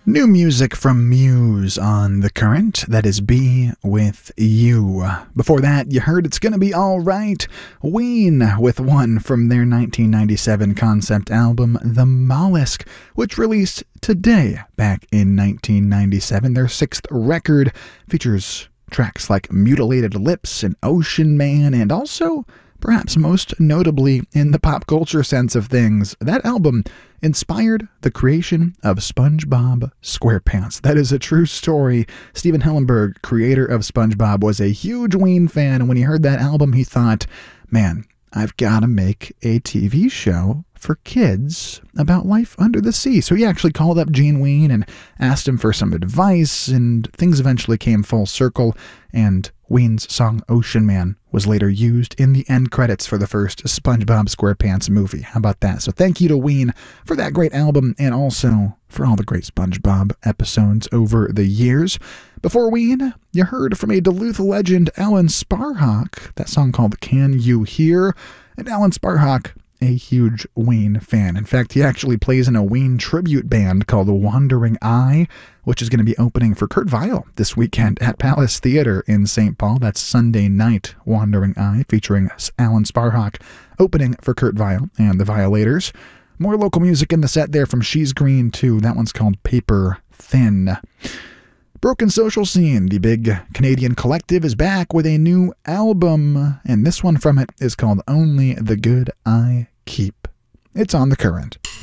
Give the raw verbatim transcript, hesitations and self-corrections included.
New music from Muse on The Current, that is Be With You. Before that, you heard It's Gonna Be Alright, Ween, with one from their nineteen ninety-seven concept album, The Mollusk, which released today, back in nineteen ninety-seven. Their sixth record features tracks like Mutilated Lips and Ocean Man, and also, perhaps most notably in the pop culture sense of things, that album inspired the creation of SpongeBob SquarePants. That is a true story. Steven Hillenburg, creator of SpongeBob, was a huge Ween fan, and when he heard that album, he thought, man, I've got to make a T V show for kids about life under the sea. So he actually called up Gene Ween and asked him for some advice, and things eventually came full circle, and Ween's song Ocean Man was later used in the end credits for the first SpongeBob SquarePants movie. How about that? So thank you to Ween for that great album, and also for all the great SpongeBob episodes over the years. Before Ween, you heard from a Duluth legend, Alan Sparhawk, that song called Can You Hear? And Alan Sparhawk, a huge Ween fan. In fact, he actually plays in a Ween tribute band called The Wandering Eye, which is going to be opening for Kurt Weill this weekend at Palace Theater in Saint Paul. That's Sunday night, Wandering Eye, featuring Alan Sparhawk, opening for Kurt Weill and the Violators. More local music in the set there from She's Green, too. That one's called Paper Thin. Broken Social Scene, the big Canadian collective, is back with a new album, and this one from it is called Only the Good I Keep. It's on The Current.